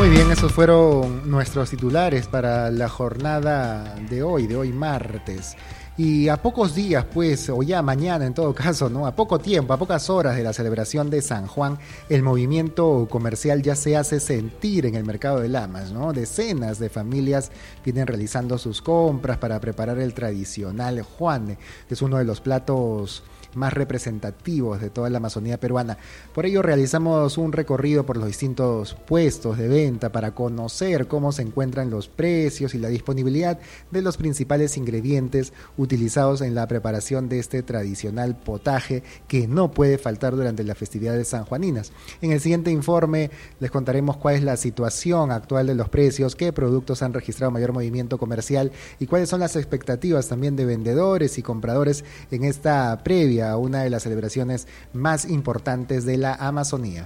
Muy bien, esos fueron nuestros titulares para la jornada de hoy martes. Y a pocos días, pues, o ya mañana en todo caso, ¿no? A poco tiempo, a pocas horas de la celebración de San Juan, el movimiento comercial ya se hace sentir en el mercado de Lamas, ¿no? Decenas de familias vienen realizando sus compras para preparar el tradicional juane, que es uno de los platos más representativos de toda la Amazonía peruana. Por ello realizamos un recorrido por los distintos puestos de venta para conocer cómo se encuentran los precios y la disponibilidad de los principales ingredientes utilizados en la preparación de este tradicional potaje que no puede faltar durante las festividades sanjuaninas. En el siguiente informe les contaremos cuál es la situación actual de los precios, qué productos han registrado mayor movimiento comercial y cuáles son las expectativas también de vendedores y compradores en esta previa a una de las celebraciones más importantes de la Amazonía.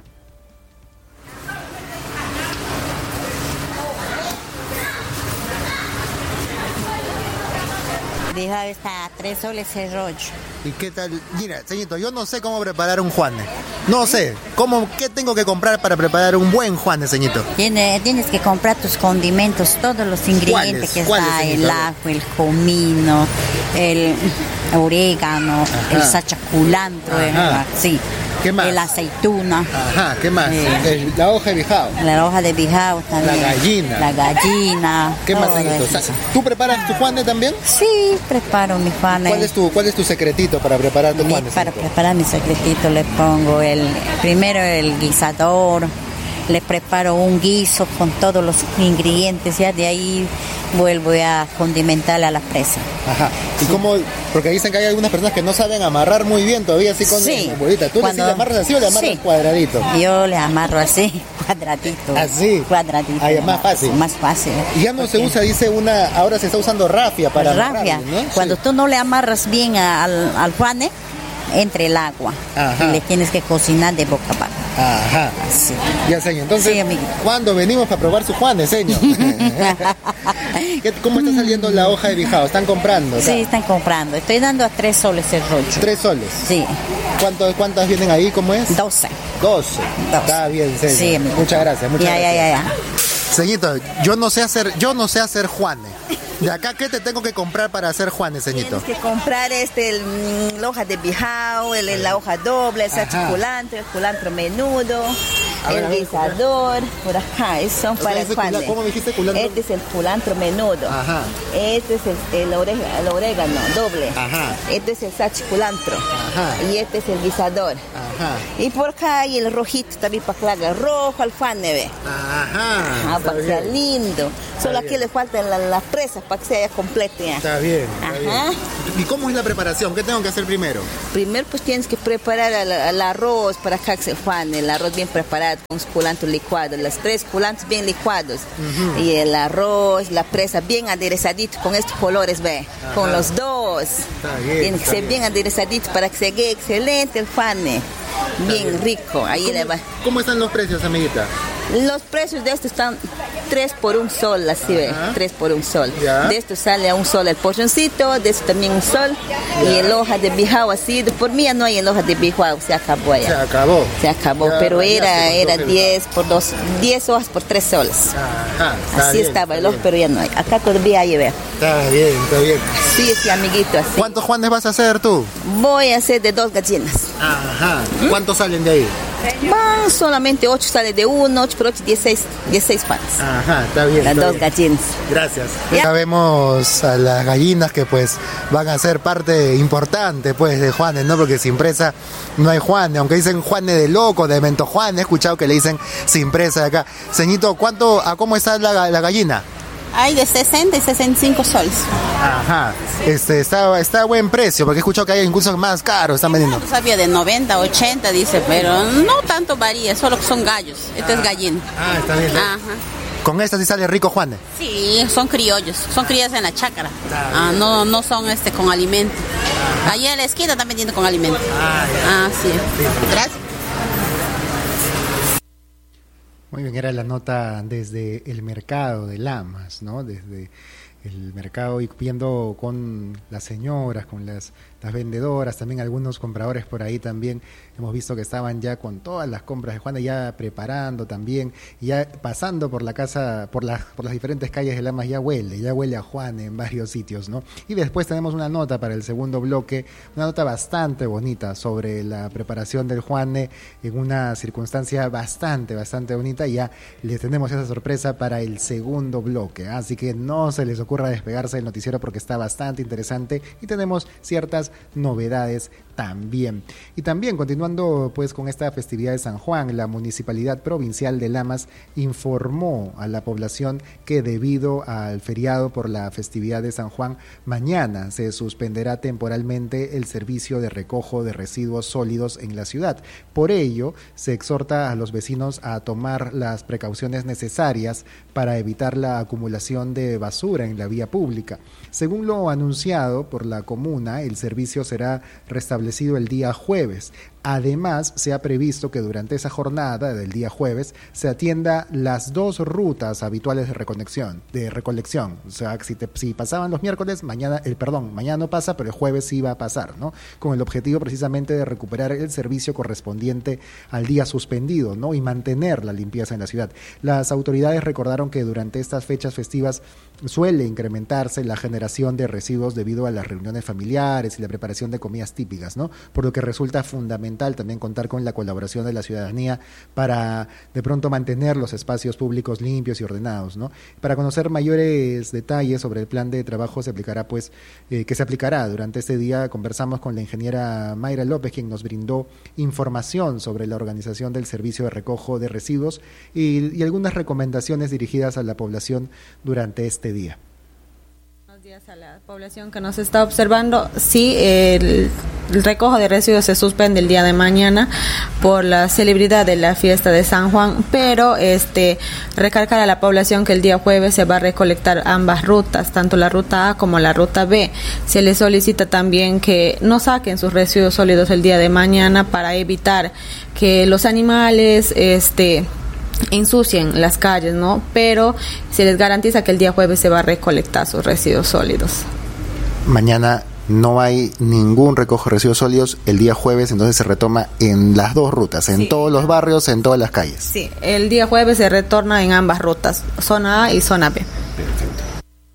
Bijao está a 3 soles el rollo. ¿Y qué tal? Mira, señorito, yo no sé cómo preparar un juane. No sé. ¿Qué tengo que comprar para preparar un buen juane, señorito? Tienes que comprar tus condimentos, todos los ingredientes que está, el ajo, el comino, el orégano, el sachaculantro, sí. ¿Qué más? La aceituna. Ajá, ¿qué más? La hoja de bijao. La hoja de bijao también. La gallina. ¿Qué más, señorito? ¿Tú preparas tu juane también? Sí, preparo mi juane. ¿Cuál es tu secretito para preparar tu juane? Para preparar mi secretito le pongo primero el guisador, le preparo un guiso con todos los ingredientes, ya de ahí vuelvo a condimentarle a la presa. Ajá. ¿Y cómo? Porque dicen que hay algunas personas que no saben amarrar muy bien todavía así con la bolita. ¿Tú le amarras así o le amarras cuadradito? Yo le amarro así, cuadradito. ¿Así? Cuadradito. Ahí es más fácil. Más fácil. Y ya no se usa, ahora se está usando rafia para amarrar, ¿no? Cuando tú no le amarras bien al juane, entre el agua. Ajá. Y le tienes que cocinar de boca abajo. Ajá. Sí. Ya, señor. Entonces, sí, ¿cuándo venimos para probar su juane, señor? ¿Cómo está saliendo la hoja de bijao? ¿Están comprando? Sí, están comprando. Estoy dando a 3 soles el rollo. 3 soles. Sí. ¿Cuántas vienen ahí? ¿Cómo es? 12. 12. Está bien, señor. Sí, amigo. Muchas gracias. Ya. Señorito, yo no sé hacer juane. ¿De acá qué te tengo que comprar para hacer juanes, señorito? Tienes que comprar la hoja de bijao, la hoja doble, el sachaculantro, el culantro menudo, el guisador, por acá, esos son para el juane. ¿Cómo dijiste culantro? Este es el culantro menudo. Ajá. Este es el orégano doble. Ajá. Este es el sachaculantro. Ajá. Y este es el guisador. Ajá. Y por acá hay el rojito también para que haga rojo al juane, ve. Ajá. Para que sea lindo. Solo aquí le faltan las presas para que sea completo ya. Está bien. Ajá. ¿Y cómo es la preparación? ¿Qué tengo que hacer primero? Primero pues tienes que preparar el arroz para que se juane, el arroz bien preparado con los culantros licuados, los 3 culantros bien licuados. Y el arroz, la presa bien aderezadito con estos colores, ve. Ajá. Con los dos. Está bien. Tiene que ser bien aderezadito para que se quede excelente el juane. Bien rico. Ahí le va. ¿Cómo están los precios, amiguita? Los precios de estos están 3 por 1 sol, así ve, 3 por 1 sol. Ya. De esto sale a 1 sol el porcioncito, de esto también 1 sol. Ya. Y el hoja de bijao así, por mí ya no hay el hoja de bijao, se acabó ya. Se acabó, ya, pero era 10 por 2, 10 hojas por 3 soles. Ajá, así bien, estaba el hoja, pero ya no hay. Acá todavía hay, ve. Está bien. Sí, amiguito, así. ¿Cuántos juanes vas a hacer tú? Voy a hacer de 2 gallinas. Ajá. ¿Cuántos salen de ahí? Van solamente 8 sale de 1, 8 por 8, 16 panes. Ajá, está bien. Las 2 gallinas. Gracias. Ya vemos a las gallinas que pues van a ser parte importante pues de juanes, ¿no? Porque sin presa no hay juane, aunque dicen juane de loco, de mento juane, he escuchado que le dicen sin presa de acá. Señito, ¿cómo está la gallina? Hay de 60 y 65 soles. Ajá. Está a buen precio, porque he escuchado que hay incluso más caros, están vendiendo. No sabía de 90, 80, dice, pero no tanto varía, solo que son gallos. Este es gallina. Ah, está bien. Ajá. ¿Con esta sí sale rico juane? Sí, son criollos, son crías en la chácara. No son con alimento. Allí en la esquina están vendiendo con alimento. Sí. Gracias. Muy bien, era la nota desde el mercado de Lamas, ¿no? Desde el mercado y viendo con las señoras, con las vendedoras, también algunos compradores por ahí también hemos visto que estaban ya con todas las compras de Juana, ya preparando también, ya pasando por la casa, por las diferentes calles de Lamas, ya huele a Juana en varios sitios, ¿no? Y después tenemos una nota para el segundo bloque, una nota bastante bonita sobre la preparación del Juane en una circunstancia bastante bonita, y ya les tenemos esa sorpresa para el segundo bloque, así que no se les ocurra despegarse del noticiero porque está bastante interesante y tenemos ciertas novedades también. Y también continuando pues con esta festividad de San Juan, la Municipalidad Provincial de Lamas informó a la población que debido al feriado por la festividad de San Juan, mañana se suspenderá temporalmente el servicio de recojo de residuos sólidos en la ciudad. Por ello, se exhorta a los vecinos a tomar las precauciones necesarias para evitar la acumulación de basura en la vía pública. Según lo anunciado por la comuna, el servicio será restablecido el día jueves. Además, se ha previsto que durante esa jornada del día jueves se atienda las 2 rutas habituales de recolección. O sea, si pasaban los miércoles, mañana no pasa, pero el jueves sí va a pasar, ¿no? Con el objetivo precisamente de recuperar el servicio correspondiente al día suspendido, ¿no? Y mantener la limpieza en la ciudad. Las autoridades recordaron que durante estas fechas festivas suele incrementarse la generación de residuos debido a las reuniones familiares y la preparación de comidas típicas, ¿no? Por lo que resulta fundamental también contar con la colaboración de la ciudadanía para de pronto mantener los espacios públicos limpios y ordenados, ¿no? Para conocer mayores detalles sobre el plan de trabajo que se aplicará durante este día, conversamos con la ingeniera Mayra López, quien nos brindó información sobre la organización del servicio de recojo de residuos y algunas recomendaciones dirigidas a la población durante este día. A la población que nos está observando, sí, el recojo de residuos se suspende el día de mañana por la celebridad de la fiesta de San Juan, pero recalcar a la población que el día jueves se va a recolectar ambas rutas, tanto la ruta A como la ruta B. Se les solicita también que no saquen sus residuos sólidos el día de mañana para evitar que los animales ensucien las calles, ¿no? Pero se les garantiza que el día jueves se va a recolectar sus residuos sólidos. Mañana no hay ningún recojo de residuos sólidos, el día jueves entonces se retoma en las 2 rutas, en todos los barrios, en todas las calles. Sí, el día jueves se retorna en ambas rutas, zona A y zona B. Perfecto.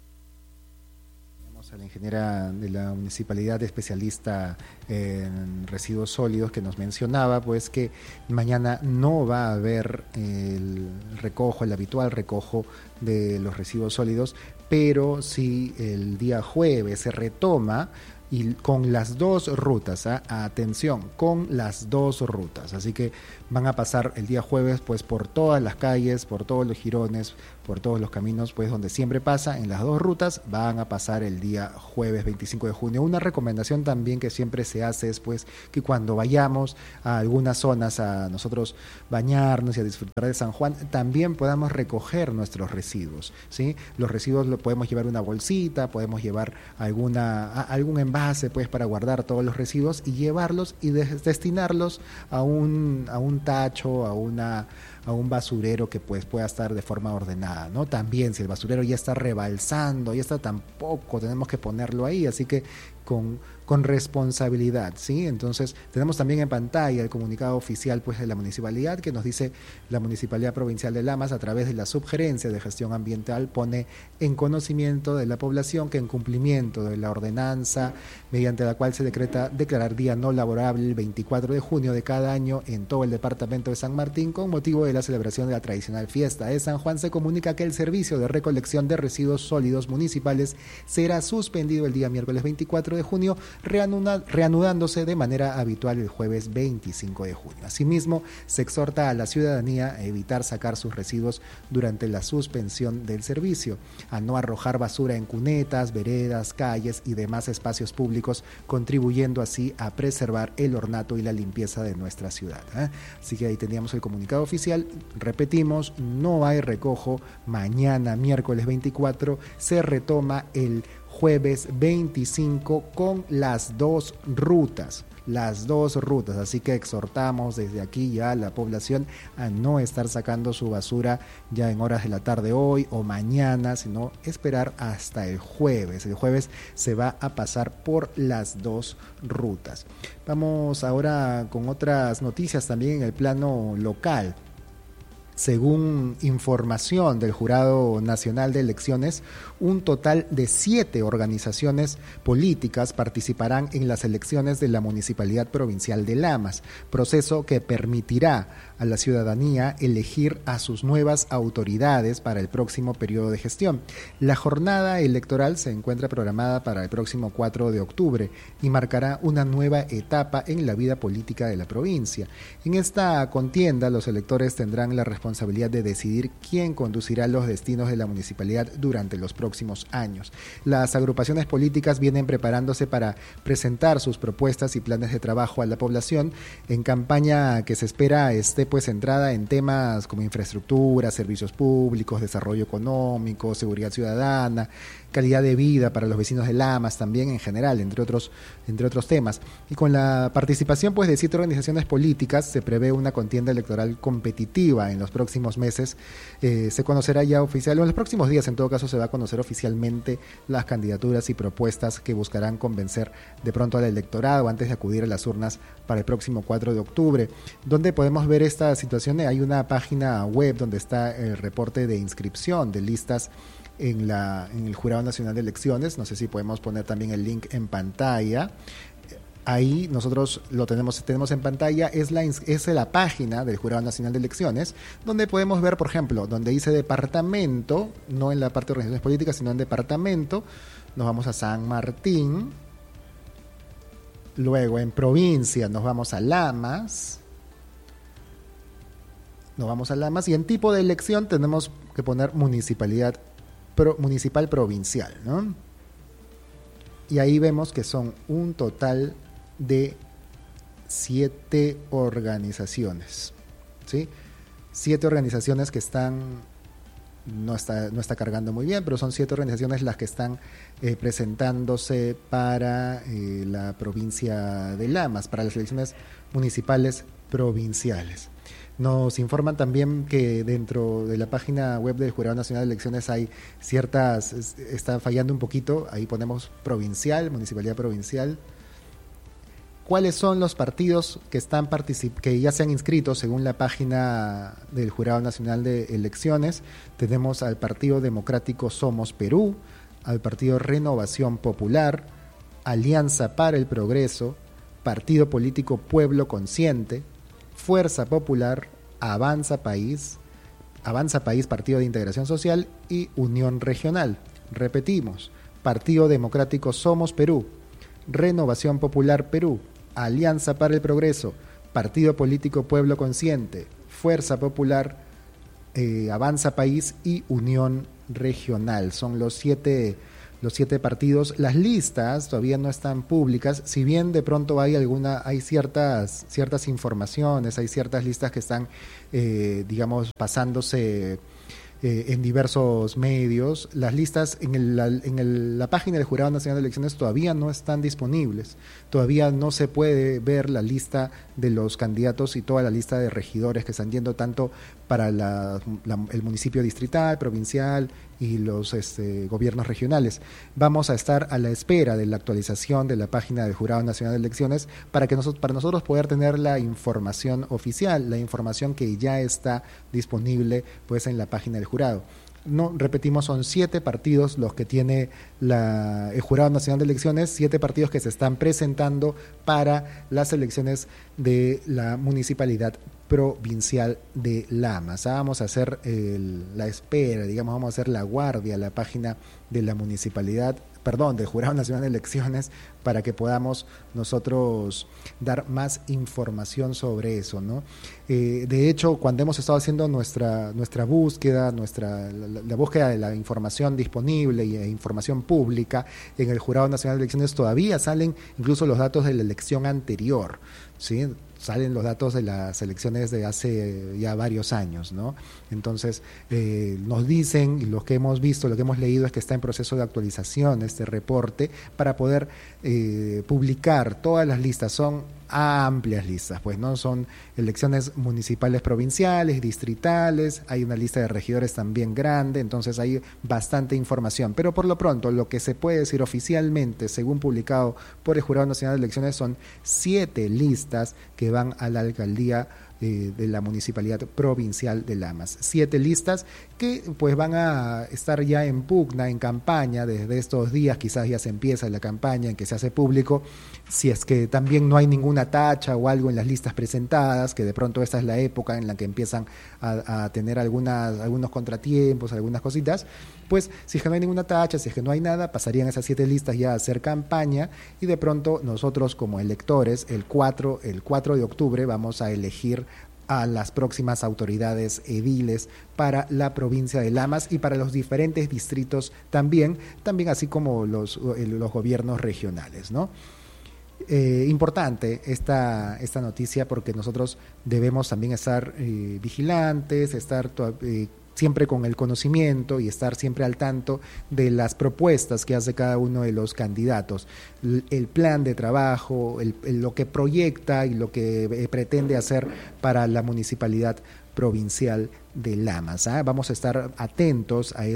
Tenemos a la ingeniera de la municipalidad especialista en residuos sólidos que nos mencionaba pues que mañana no va a haber el habitual recojo de los residuos sólidos, pero sí el día jueves se retoma y con las 2 rutas, atención, con las 2 rutas, así que van a pasar el día jueves pues por todas las calles, por todos los jirones, por todos los caminos pues donde siempre pasa, en las 2 rutas van a pasar el día jueves 25 de junio. Una recomendación también que siempre se hace es pues que cuando vayamos a algunas zonas a nosotros bañarnos y a disfrutar de San Juan, también podamos recoger nuestros residuos, ¿sí? Los residuos lo podemos llevar una bolsita, podemos llevar algún envase pues para guardar todos los residuos y llevarlos y destinarlos a un tacho, a un basurero que pues pueda estar de forma ordenada, ¿no? También si el basurero ya está rebalsando, tampoco tenemos que ponerlo ahí, así que con responsabilidad, ¿sí? Entonces tenemos también en pantalla el comunicado oficial pues de la municipalidad que nos dice: la Municipalidad Provincial de Lamas, a través de la Subgerencia de Gestión Ambiental, pone en conocimiento de la población que, en cumplimiento de la ordenanza mediante la cual se decreta declarar día no laborable el 24 de junio de cada año en todo el departamento de San Martín con motivo de la celebración de la tradicional fiesta de San Juan, se comunica que el servicio de recolección de residuos sólidos municipales será suspendido el día miércoles 24 de junio, reanudándose de manera habitual el jueves 25 de junio. Asimismo, se exhorta a la ciudadanía a evitar sacar sus residuos durante la suspensión del servicio, a no arrojar basura en cunetas, veredas, calles y demás espacios públicos, contribuyendo así a preservar el ornato y la limpieza de nuestra ciudad. Así que ahí teníamos el comunicado oficial. Repetimos, no hay recojo. Mañana, miércoles 24, se retoma el jueves 25 con las 2 rutas. las dos rutas, así que exhortamos desde aquí ya a la población a no estar sacando su basura ya en horas de la tarde hoy o mañana, sino esperar hasta el jueves. El jueves se va a pasar por las dos rutas. Vamos ahora con otras noticias también en el plano local. Según información del Jurado Nacional de Elecciones, un total de 7 organizaciones políticas participarán en las elecciones de la Municipalidad Provincial de Lamas, proceso que permitirá a la ciudadanía elegir a sus nuevas autoridades para el próximo periodo de gestión. La jornada electoral se encuentra programada para el próximo 4 de octubre y marcará una nueva etapa en la vida política de la provincia. En esta contienda, los electores tendrán la responsabilidad de decidir quién conducirá los destinos de la municipalidad durante los próximos años. Las agrupaciones políticas vienen preparándose para presentar sus propuestas y planes de trabajo a la población en campaña que se espera esté centrada en temas como infraestructura, servicios públicos, desarrollo económico, seguridad ciudadana, calidad de vida para los vecinos de Lamas también en general, entre otros temas. Y con la participación de 7 organizaciones políticas se prevé una contienda electoral competitiva en los próximos meses. Se conocerá ya oficial, o en los próximos días en todo caso se va a conocer oficialmente las candidaturas y propuestas que buscarán convencer de pronto al electorado antes de acudir a las urnas para el próximo 4 de octubre. ¿Dónde podemos ver esta situación? Hay una página web donde está el reporte de inscripción de listas en el Jurado Nacional de Elecciones. No sé si podemos poner también el link en pantalla. Ahí nosotros lo tenemos en pantalla, es la página del Jurado Nacional de Elecciones, donde podemos ver, por ejemplo, donde dice departamento, no en la parte de organizaciones políticas, sino en departamento, nos vamos a San Martín, luego en provincia nos vamos a Lamas, y en tipo de elección tenemos que poner municipal provincial, ¿no? Y ahí vemos que son un total de 7 organizaciones, ¿sí? 7 organizaciones que están, no está cargando muy bien, pero son 7 organizaciones las que están presentándose para la provincia de Lamas, para las elecciones municipales provinciales. Nos informan también que dentro de la página web del Jurado Nacional de Elecciones hay está fallando un poquito, ahí ponemos provincial, municipalidad provincial. ¿Cuáles son los partidos que ya se han inscrito según la página del Jurado Nacional de Elecciones? Tenemos al Partido Democrático Somos Perú, al Partido Renovación Popular, Alianza para el Progreso, Partido Político Pueblo Consciente, Fuerza Popular, Avanza País, Partido de Integración Social y Unión Regional. Repetimos, Partido Democrático Somos Perú, Renovación Popular Perú, Alianza para el Progreso, Partido Político Pueblo Consciente, Fuerza Popular, Avanza País y Unión Regional. Son los 7 partidos. Las listas todavía no están públicas, si bien de pronto hay ciertas informaciones, hay ciertas listas que están, pasándose en diversos medios. Las listas en la página del Jurado Nacional de Elecciones todavía no están disponibles, todavía no se puede ver la lista de los candidatos y toda la lista de regidores que están yendo tanto para el municipio distrital, provincial y los gobiernos regionales. Vamos a estar a la espera de la actualización de la página del Jurado Nacional de Elecciones para nosotros poder tener la información oficial, la información que ya está disponible en la página del jurado. No, repetimos, son 7 partidos los que tiene el Jurado Nacional de Elecciones, 7 partidos que se están presentando para las elecciones de la Municipalidad Provincial de Lamas. Vamos a hacer la espera, vamos a hacer la guardia a la página de la del Jurado Nacional de Elecciones para que podamos nosotros dar más información sobre eso, ¿no? De hecho, cuando hemos estado haciendo nuestra búsqueda, la búsqueda de la información disponible y información pública en el Jurado Nacional de Elecciones, todavía salen incluso los datos de la elección anterior, ¿sí? Salen los datos de las elecciones de hace ya varios años, ¿no? Entonces, nos dicen, y lo que hemos visto, lo que hemos leído es que está en proceso de actualización este reporte para poder publicar todas las listas. Son amplias listas, pues no son elecciones municipales, provinciales, distritales, hay una lista de regidores también grande, entonces hay bastante información, pero por lo pronto lo que se puede decir oficialmente, según publicado por el Jurado Nacional de Elecciones, son 7 listas que van a la alcaldía de la Municipalidad Provincial de Lamas. 7 listas que pues van a estar ya en pugna, en campaña desde estos días, quizás ya se empieza la campaña en que se hace público, si es que también no hay ninguna tacha o algo en las listas presentadas, que de pronto esta es la época en la que empiezan a tener algunos contratiempos, algunas cositas, pues si es que no hay ninguna tacha, si es que no hay nada, pasarían esas 7 listas ya a hacer campaña y de pronto nosotros como electores el 4 de octubre vamos a elegir a las próximas autoridades ediles para la provincia de Lamas y para los diferentes distritos también así como los gobiernos regionales, ¿no? Importante esta noticia porque nosotros debemos también estar vigilantes, estar siempre con el conocimiento y estar siempre al tanto de las propuestas que hace cada uno de los candidatos, el plan de trabajo, lo que proyecta y lo que pretende hacer para la municipalidad provincial de Lamas. Vamos a estar atentos a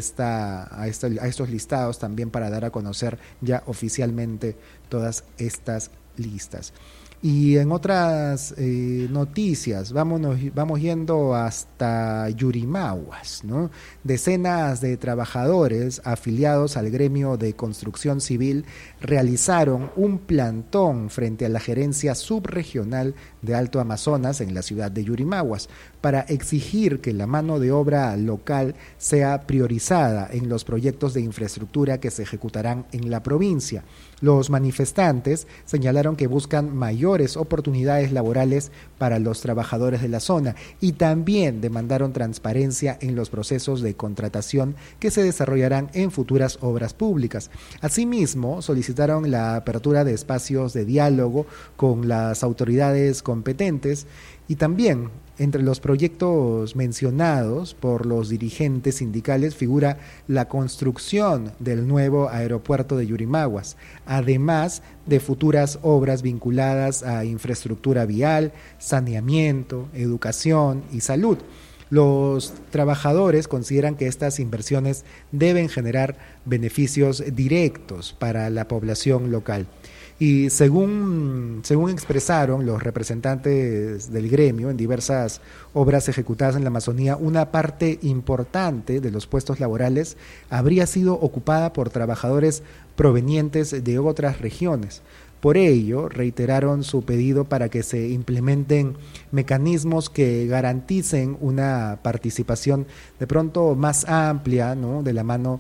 estos listados también para dar a conocer ya oficialmente todas estas listas. Y en otras noticias, vamos yendo hasta Yurimaguas, ¿no? Decenas de trabajadores afiliados al gremio de construcción civil realizaron un plantón frente a la gerencia subregional de Alto Amazonas en la ciudad de Yurimaguas para exigir que la mano de obra local sea priorizada en los proyectos de infraestructura que se ejecutarán en la provincia. Los manifestantes señalaron que buscan mayores oportunidades laborales para los trabajadores de la zona y también demandaron transparencia en los procesos de contratación que se desarrollarán en futuras obras públicas. Asimismo, solicitaron la apertura de espacios de diálogo con las autoridades competentes y también entre los proyectos mencionados por los dirigentes sindicales figura la construcción del nuevo aeropuerto de Yurimaguas, además de futuras obras vinculadas a infraestructura vial, saneamiento, educación y salud. Los trabajadores consideran que estas inversiones deben generar beneficios directos para la población local. Y según expresaron los representantes del gremio en diversas obras ejecutadas en la Amazonía, una parte importante de los puestos laborales habría sido ocupada por trabajadores provenientes de otras regiones. Por ello, reiteraron su pedido para que se implementen mecanismos que garanticen una participación de pronto más amplia, ¿no?, de la mano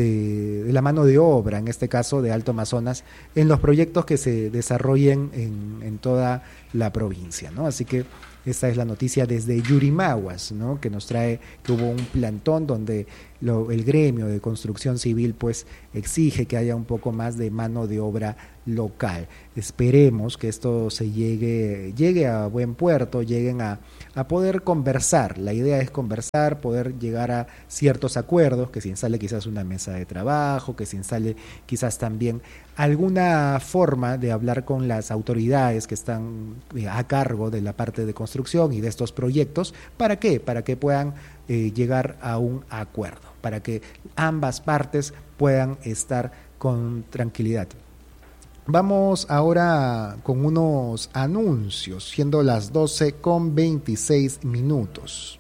de obra, en este caso de Alto Amazonas, en los proyectos que se desarrollen en toda la provincia, ¿no? Así que esta es la noticia desde Yurimaguas, ¿no?, que nos trae que hubo un plantón donde el gremio de construcción civil pues exige que haya un poco más de mano de obra local. Esperemos que esto se llegue a buen puerto, lleguen a poder conversar. La idea es conversar, poder llegar a ciertos acuerdos, que se instale quizás una mesa de trabajo, que se instale quizás también alguna forma de hablar con las autoridades que están a cargo de la parte de construcción y de estos proyectos. ¿Para qué? Para que puedan llegar a un acuerdo, para que ambas partes puedan estar con tranquilidad. Vamos ahora con unos anuncios, siendo las 12:26.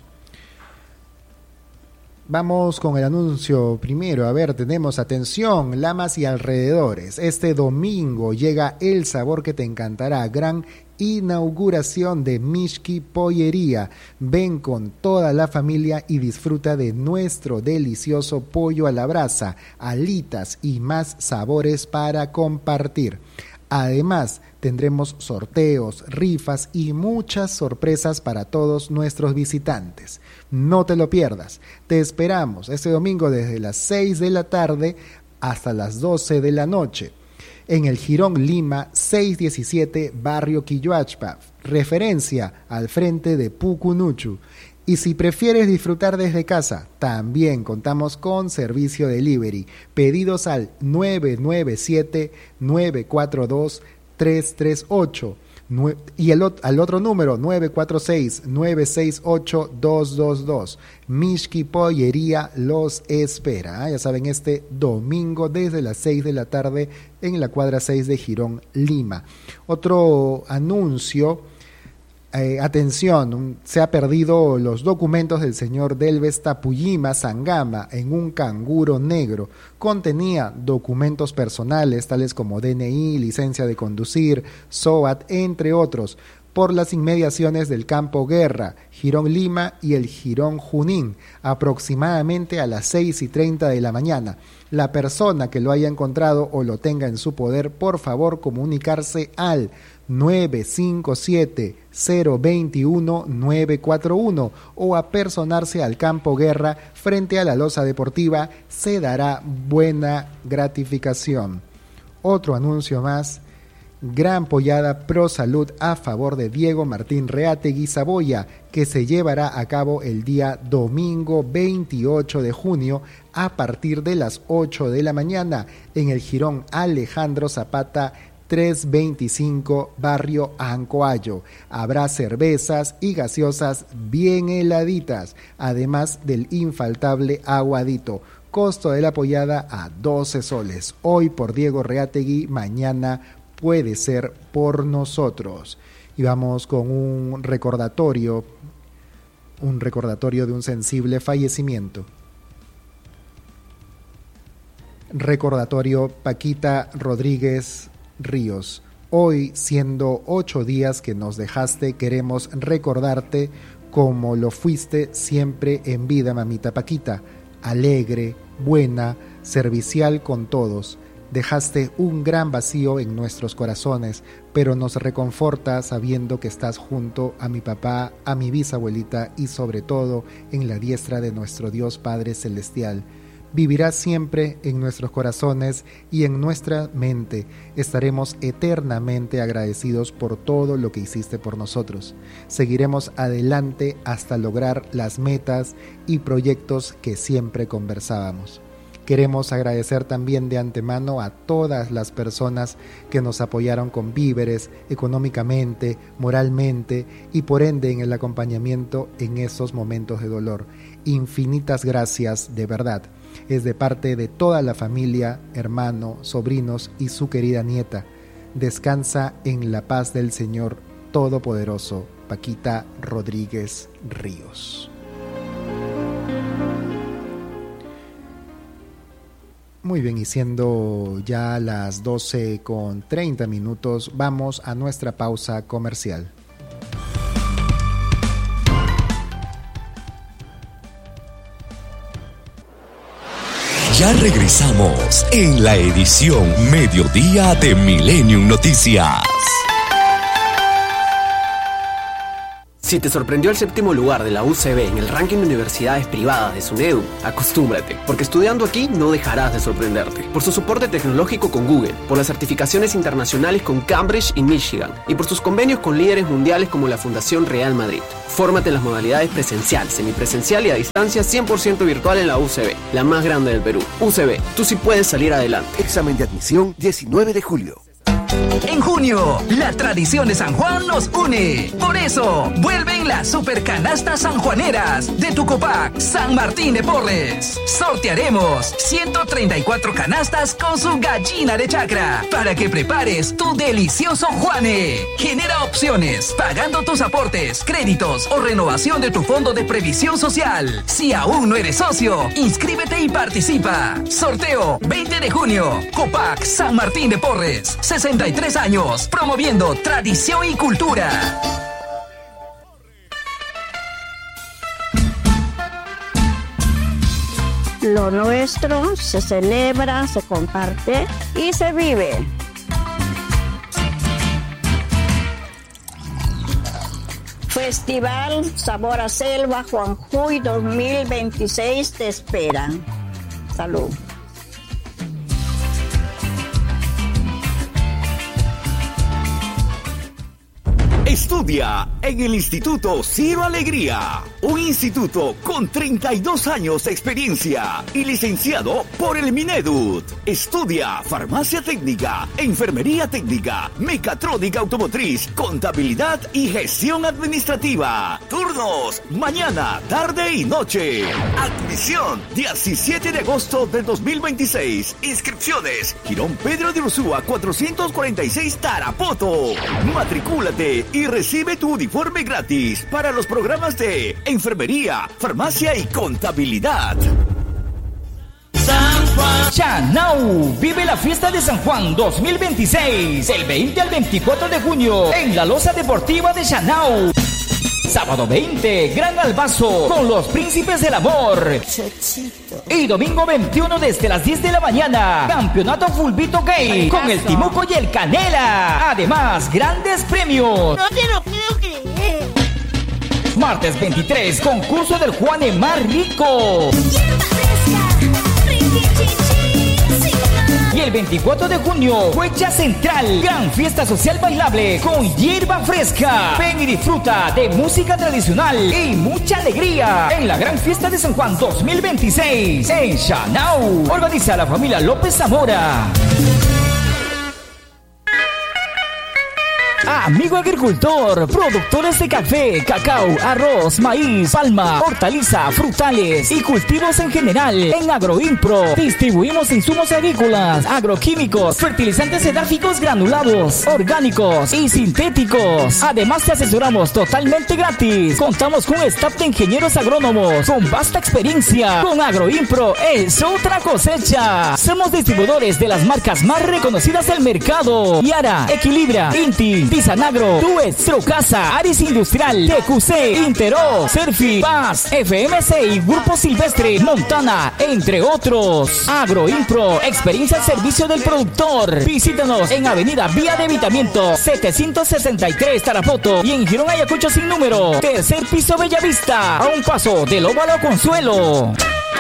Vamos con el anuncio primero. A ver, tenemos atención, Lamas y alrededores. Este domingo llega el sabor que te encantará. Gran inauguración de Mishki Pollería. Ven con toda la familia y disfruta de nuestro delicioso pollo a la brasa, alitas y más sabores para compartir. Además, tendremos sorteos, rifas y muchas sorpresas para todos nuestros visitantes. No te lo pierdas. Te esperamos este domingo desde las 6 de la tarde hasta las 12 de la noche. En el Jirón Lima 617, barrio Quilloachpa, referencia al frente de Pucunuchu. Y si prefieres disfrutar desde casa, también contamos con servicio delivery. Pedidos al 997-942-338. Y al otro número, 946-968-222. Mishki Pollería los espera. Ya saben, este domingo desde las 6 de la tarde en la cuadra 6 de Girón, Lima. Otro anuncio. Atención, se ha perdido los documentos del señor Delves Tapuyima Sangama en un canguro negro. Contenía documentos personales tales como DNI, licencia de conducir, SOAT, entre otros, por las inmediaciones del Campo Guerra, Girón Lima y el Girón Junín, aproximadamente a las 6:30 de la mañana. La persona que lo haya encontrado o lo tenga en su poder, por favor comunicarse al 957-021-941 o apersonarse al Campo Guerra frente a la losa deportiva. Se dará buena gratificación. Otro anuncio más. Gran pollada pro salud a favor de Diego Martín Reategui Saboya, que se llevará a cabo el día domingo 28 de junio a partir de las 8 de la mañana en el Jirón Alejandro Zapata 325, barrio Ancoayo. Habrá cervezas y gaseosas bien heladitas, además del infaltable aguadito. Costo de la pollada a 12 soles. Hoy por Diego Reategui, mañana puede ser por nosotros. Y vamos con un recordatorio de un sensible fallecimiento. Recordatorio Paquita Rodríguez Ríos. Hoy, siendo 8 días que nos dejaste, queremos recordarte como lo fuiste siempre en vida, mamita Paquita. Alegre, buena, servicial con todos. Dejaste un gran vacío en nuestros corazones, pero nos reconforta sabiendo que estás junto a mi papá, a mi bisabuelita y sobre todo en la diestra de nuestro Dios Padre Celestial. Vivirás siempre en nuestros corazones y en nuestra mente. Estaremos eternamente agradecidos por todo lo que hiciste por nosotros. Seguiremos adelante hasta lograr las metas y proyectos que siempre conversábamos. Queremos agradecer también de antemano a todas las personas que nos apoyaron con víveres, económicamente, moralmente y por ende en el acompañamiento en esos momentos de dolor. Infinitas gracias, de verdad. Es de parte de toda la familia, hermano, sobrinos y su querida nieta. Descansa en la paz del Señor Todopoderoso, Paquita Rodríguez Ríos. Muy bien, y siendo ya las 12:30, vamos a nuestra pausa comercial. Ya regresamos en la edición Mediodía de Millennium Noticias. Si te sorprendió el 7º lugar de la UCB en el ranking de universidades privadas de SUNEDU, acostúmbrate, porque estudiando aquí no dejarás de sorprenderte. Por su soporte tecnológico con Google, por las certificaciones internacionales con Cambridge y Michigan, y por sus convenios con líderes mundiales como la Fundación Real Madrid. Fórmate en las modalidades presencial, semipresencial y a distancia 100% virtual en la UCB, la más grande del Perú. UCB, tú sí puedes salir adelante. Examen de admisión 19 de julio. En junio, la tradición de San Juan nos une. Por eso, vuelven las supercanastas sanjuaneras de tu Copac San Martín de Porres. Sortearemos 134 canastas con su gallina de chacra para que prepares tu delicioso Juane. Genera opciones pagando tus aportes, créditos o renovación de tu fondo de previsión social. Si aún no eres socio, inscríbete y participa. Sorteo 20 de junio. Copac San Martín de Porres. 63 años, promoviendo tradición y cultura. Lo nuestro se celebra, se comparte y se vive. Festival Sabor a Selva Juanjuy 2026 te espera. Salud. Estudia en el Instituto Ciro Alegría, un instituto con 32 años de experiencia y licenciado por el Minedut. Estudia farmacia técnica, enfermería técnica, mecatrónica automotriz, contabilidad y gestión administrativa. Turnos mañana, tarde y noche. Admisión 17 de agosto de 2026. Inscripciones Girón Pedro de Ursúa 446 Tarapoto. Matricúlate y recibe tu uniforme gratis para los programas de enfermería, farmacia y contabilidad. San Juan. Chanau vive la fiesta de San Juan 2026 del 20 al 24 de junio en la Loza Deportiva de Chanau. Sábado 20, Gran Albazo con los Príncipes del Amor. Y domingo 21 desde las 10 de la mañana, Campeonato Fulbito Gay con el Timuco y el Canela. Además, grandes premios. No te lo puedo creer. Martes 23, concurso del Juane Más Rico. Y el 24 de junio, Fecha Central, gran fiesta social bailable con hierba fresca. Ven y disfruta de música tradicional y mucha alegría en la gran fiesta de San Juan 2026 en Chanau. Organiza la familia López Zamora. Amigo agricultor, productores de café, cacao, arroz, maíz, palma, hortaliza, frutales y cultivos en general. En Agroimpro distribuimos insumos agrícolas, agroquímicos, fertilizantes edáficos granulados, orgánicos y sintéticos. Además te asesoramos totalmente gratis. Contamos con staff de ingenieros agrónomos con vasta experiencia. Con Agroimpro es otra cosecha. Somos distribuidores de las marcas más reconocidas del mercado: Yara, Equilibra, Inti, Tisanagro, Tuet, Trocasa, Aris Industrial, TQC, Intero, Serfi, Paz, FMC y Grupo Silvestre, Montana, entre otros. Agroimpro, experiencia al servicio del productor. Visítanos en Avenida Vía de Evitamiento 763 Tarapoto y en Girón Ayacucho sin número, tercer piso Bellavista, a un paso del Óvalo Consuelo.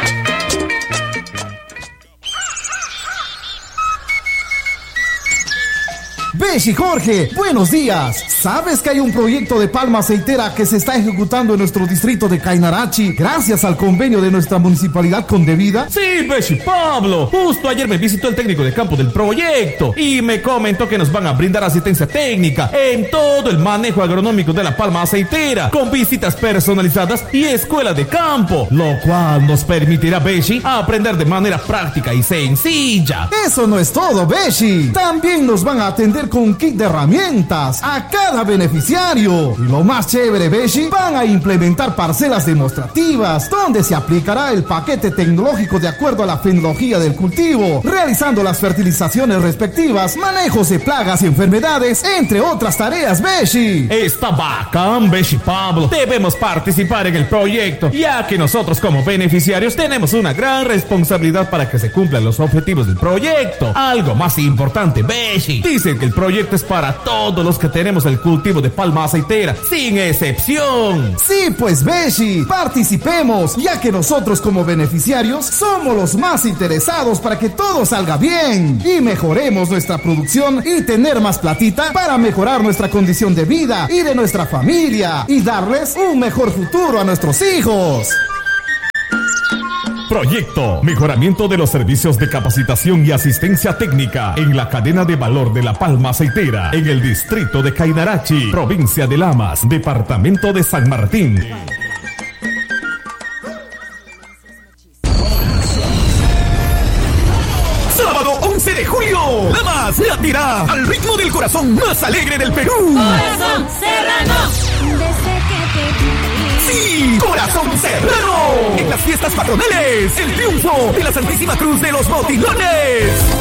Beshi Jorge, buenos días. ¿Sabes que hay un proyecto de palma aceitera que se está ejecutando en nuestro distrito de Cainarachi gracias al convenio de nuestra municipalidad con Devida? Sí, Beshi Pablo. Justo ayer me visitó el técnico de campo del proyecto y me comentó que nos van a brindar asistencia técnica en todo el manejo agronómico de la palma aceitera, con visitas personalizadas y escuela de campo, lo cual nos permitirá, Beshi, aprender de manera práctica y sencilla. Eso no es todo, Beshi. También nos van a atender con kit de herramientas a cada beneficiario. Y lo más chévere, Beshi, van a implementar parcelas demostrativas donde se aplicará el paquete tecnológico de acuerdo a la fenología del cultivo, realizando las fertilizaciones respectivas, manejos de plagas y enfermedades, entre otras tareas, Beshi. Está bacán, Beshi Pablo. Debemos participar en el proyecto, ya que nosotros como beneficiarios tenemos una gran responsabilidad para que se cumplan los objetivos del proyecto. Algo más importante, Beshi, dicen que el proyecto es para todos los que tenemos el cultivo de palma aceitera, sin excepción. Sí, pues, Beshi, participemos, ya que nosotros como beneficiarios somos los más interesados para que todo salga bien y mejoremos nuestra producción y tener más platita para mejorar nuestra condición de vida y de nuestra familia y darles un mejor futuro a nuestros hijos. Proyecto: mejoramiento de los servicios de capacitación y asistencia técnica en la cadena de valor de la palma aceitera en el distrito de Cainarachi, provincia de Lamas, departamento de San Martín. Sábado 11 de julio, Lamas latirá al ritmo del corazón más alegre del Perú. Corazón Serrano. Desde que te... ¡Sí! ¡Corazón Serrano! En las fiestas patronales, el triunfo de la Santísima Cruz de los Botilones.